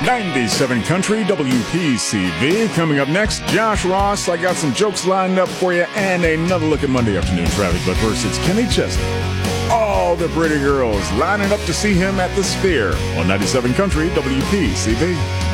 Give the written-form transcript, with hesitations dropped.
97 Country WPCV. Coming up next, Josh Ross. I got some jokes lined up for you and another look at Monday afternoon traffic. But first, it's Kenny Chesney. All the pretty girls lining up to see him at the Sphere on 97 Country WPCV.